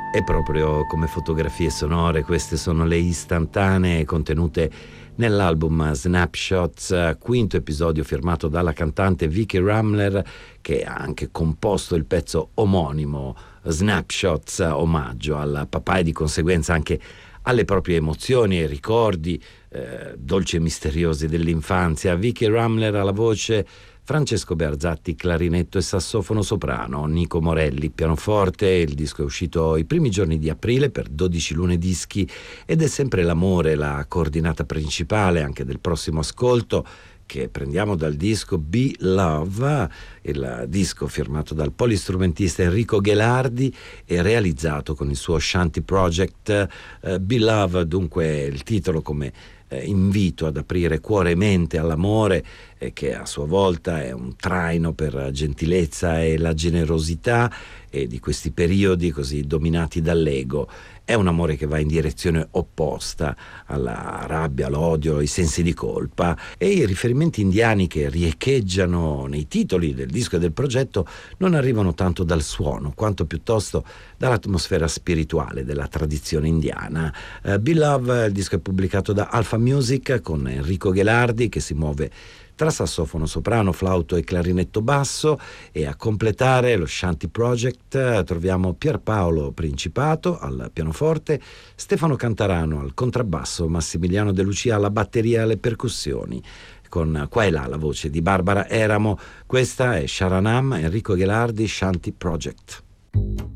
E proprio come fotografie sonore, queste sono le istantanee contenute nell'album Snapshots, quinto episodio firmato dalla cantante Vicky Ramler, che ha anche composto il pezzo omonimo Snapshots, omaggio al papà e di conseguenza anche alle proprie emozioni e ricordi dolci e misteriosi dell'infanzia. Vicky Ramler alla voce, Francesco Bearzatti clarinetto e sassofono soprano, Nico Morelli pianoforte. Il disco è uscito i primi giorni di aprile per 12 lunedischi ed è sempre l'amore la coordinata principale anche del prossimo ascolto, che prendiamo dal disco Be Love, il disco firmato dal polistrumentista Enrico Ghelardi e realizzato con il suo Shanty Project. Be Love, dunque il titolo come invito ad aprire cuore e mente all'amore, che a sua volta è un traino per gentilezza e la generosità, e di questi periodi così dominati dall'ego. È un amore che va in direzione opposta alla rabbia, l'odio, ai sensi di colpa, e i riferimenti indiani che riecheggiano nei titoli del disco e del progetto non arrivano tanto dal suono quanto piuttosto dall'atmosfera spirituale della tradizione indiana. Be Love, il disco è pubblicato da Alpha Music con Enrico Ghelardi che si muove tra sassofono soprano, flauto e clarinetto basso, e a completare lo Shanty Project troviamo Pierpaolo Principato al pianoforte, Stefano Cantarano al contrabbasso, Massimiliano De Lucia alla batteria e alle percussioni, con qua e là la voce di Barbara Eramo. Questa è Sharanam, Enrico Ghelardi, Shanty Project.